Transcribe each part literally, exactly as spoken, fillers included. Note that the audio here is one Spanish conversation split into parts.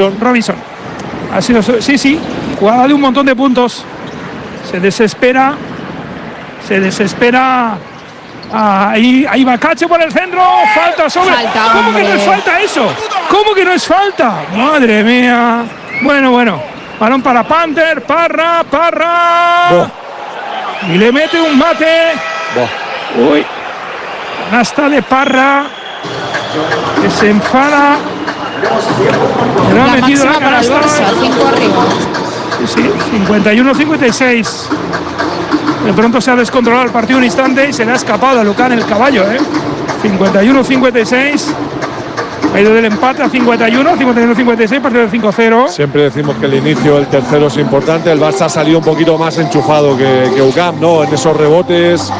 Robinson. Robinson. Ha sido, sí, sí, jugada de un montón de puntos. Se desespera. Se desespera. Ah, ahí, ahí va Cache por el centro. Falta sobre. Falta, ¿Cómo hombre. que no es falta eso? ¿Cómo que no es falta? Madre mía. Bueno, bueno. Balón para Panther. Parra, Parra. Oh. Y le mete un mate. Oh. Uy. Canasta de Parra. Que se enfada. Le La ha metido máxima la para el canasta. Barça, cinco arriba. Sí, sí, cincuenta y uno a cincuenta y seis. De pronto se ha descontrolado el partido un instante y se le ha escapado a Lucán el caballo, ¿eh? cincuenta y uno a cincuenta y seis. Ha ido del empate a cincuenta y uno, cincuenta y uno a cincuenta y seis, partido de cinco a cero. Siempre decimos que el inicio del tercero es importante. El Barça ha salido un poquito más enchufado que, que U C A M, ¿no? En esos rebotes.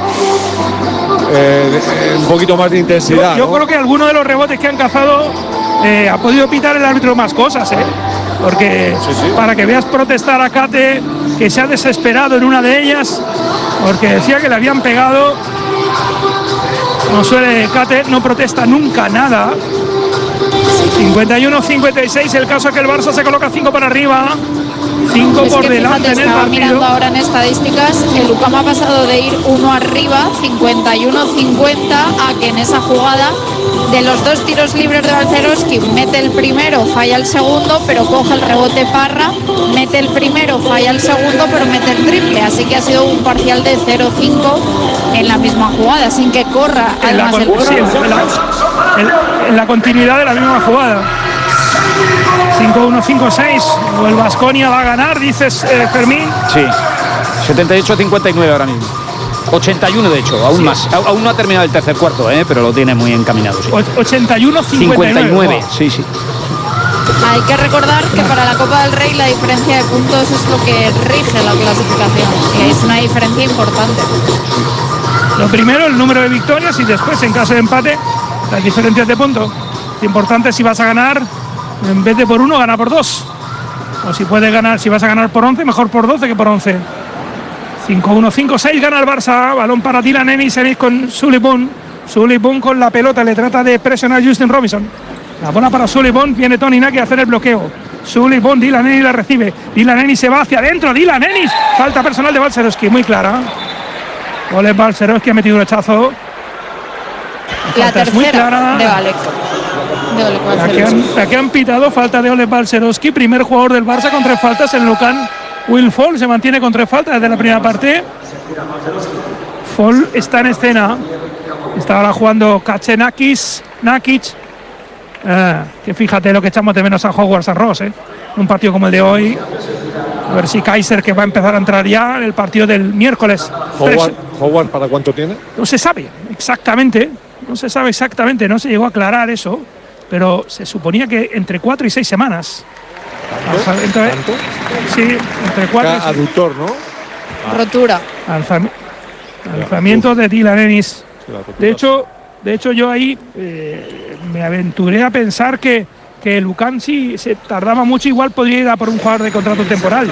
Eh, eh, un poquito más de intensidad. Yo, yo ¿no? creo que alguno de los rebotes que han cazado eh, ha podido pitar el árbitro más cosas, ¿eh? Porque Sí, sí. para que veas protestar a Cate, que se ha desesperado en una de ellas, porque decía que le habían pegado. No suele, Cate no protesta nunca nada. cincuenta y uno a cincuenta y seis, el caso es que el Barça se coloca cinco para arriba, cinco Es por que delante fíjate, en el estaba mirando partido. ahora en estadísticas, el U C A M ha pasado de ir uno arriba, cincuenta y uno a cincuenta, a que en esa jugada de los dos tiros libres de Balcerowski mete el primero, falla el segundo, pero coge el rebote Parra, mete el primero, falla el segundo, pero mete el triple, así que ha sido un parcial de cero cinco en la misma jugada, sin que corra En la, además el con- sí, en la- en- en la continuidad de la misma jugada. cinco uno cinco seis, o el Baskonia va a ganar, dices, eh, Fermín. Sí, setenta y ocho a cincuenta y nueve ahora mismo. ochenta y uno de hecho, aún más. A- Aún no ha terminado el tercer cuarto, ¿eh? Pero lo tiene muy encaminado. Sí. O- ochenta y uno cincuenta y nueve. cincuenta y nueve, Wow. sí, sí. Hay que recordar que para la Copa del Rey la diferencia de puntos es lo que rige la clasificación, y es una diferencia importante. Lo primero, el número de victorias, y después, en caso de empate, las diferencias de puntos. Lo importante es si vas a ganar, en vez de por uno, gana por dos. O si puedes ganar, si vas a ganar por once, mejor por doce que por once. cinco uno cinco seis, gana el Barça. Balón para Dylan Ennis, Ennis con Sullivan. Sullivan con la pelota, le trata de presionar a Justin Robinson. La bola para Sullivan, viene Tony Naki a hacer el bloqueo. Sullivan, Dylan Ennis la recibe. Dylan Ennis se va hacia adentro. Dylan Ennis, falta personal de Balcerowski, muy clara. Ole Balcerowski ha metido un rechazo. La Falta es muy tercera clara. de Alec. De Alec La que, Balcerowski. han, la que han pitado, falta de Ole Balcerowski, primer jugador del Barça con tres faltas en Lucan. Will Fall se mantiene con tres faltas desde la primera parte. Fall está en escena. Está ahora jugando Kacenakis, Nakic. Ah, que fíjate lo que echamos de menos a Hogwarts a Ross, ¿eh? Un partido como el de hoy. A ver si Kaiser, que va a empezar a entrar ya en el partido del miércoles. Howard, Howard, ¿para cuánto tiene? No se sabe exactamente, no se sabe exactamente, no se llegó a aclarar eso, pero se suponía que entre cuatro y seis semanas. Alza- entre- ¿Tanto? sí, entre cuatro y Ca- seis. Aductor, ¿no? Rotura. Alzami- Alzamiento de Dylan Ennis. Sí, la rotura. De hecho, de hecho yo ahí eh, me aventuré a pensar que, que Lucan, si se tardaba mucho, igual podría ir a por un jugador de contrato temporal.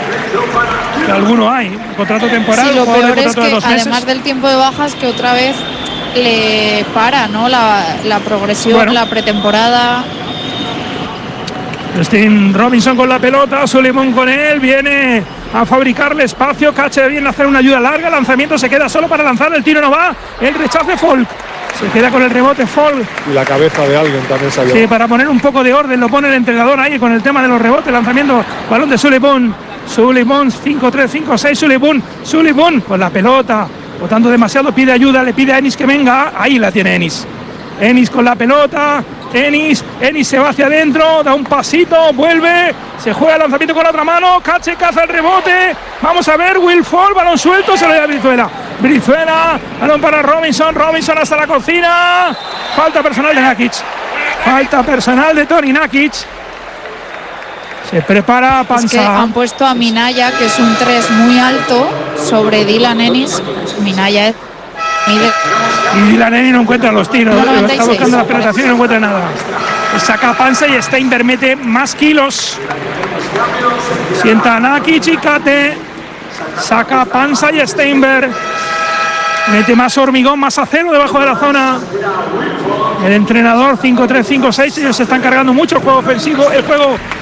Que alguno hay, contrato temporal, Sí, lo un jugador de peor es contrato de que dos meses. además del tiempo de bajas, que otra vez le para, ¿no? La, la progresión, Bueno. la pretemporada. Justin Robinson con la pelota, Suleiman con él, viene a fabricarle espacio, Cache viene a hacer una ayuda larga, lanzamiento, se queda solo para lanzar, el tiro no va, el rechazo de Folk, se queda con el rebote Folk, Y la cabeza de alguien también salió. sí, para poner un poco de orden, lo pone el entrenador ahí con el tema de los rebotes, lanzamiento, balón de Suleiman, Suleiman, cinco tres, cinco seis, Suleiman, Suleiman con la pelota, botando demasiado, pide ayuda, le pide a Ennis que venga, ahí la tiene Ennis. Ennis con la pelota, Ennis, Ennis se va hacia adentro, da un pasito, vuelve, se juega el lanzamiento con la otra mano, Cache caza el rebote, vamos a ver, Will Fall, balón suelto, se lo da Brizuela, Brizuela, balón para Robinson, Robinson hasta la cocina, falta personal de Nakic, falta personal de Tony Nakic, se prepara Es que Panza. han puesto a Minaya, que es un tres muy alto, sobre Dylan Ennis. Minaya es mide Y Dylan Ennis no encuentra los tiros, uno noventa y está seis. buscando la penetración y no encuentra nada. Saca Panza y Steinberg mete más kilos. Sienta a Nakic y Cate. Saca Panza y Steinberg. Mete más hormigón, más acero debajo de la zona. El entrenador cinco tres cinco seis, ellos se están cargando mucho el juego ofensivo, el juego